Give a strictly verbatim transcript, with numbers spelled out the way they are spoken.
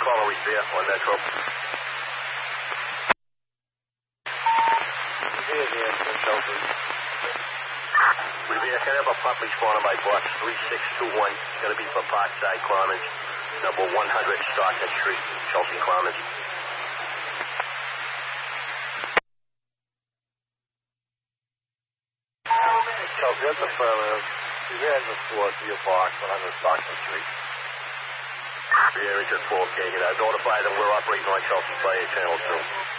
call a repair on Metro. Here, here, Chelsea. Repair, can I have a pump responder by box three six two one? It's going to be for Parkside Clonage, number one hundred Stockton Street, Chelsea Clonage. Chelsea, that's affirmative. You ran the floor to your box one hundred Stockton Street. Yeah, Richard four K. I notified them we're operating on Chelsea Fire Channel two.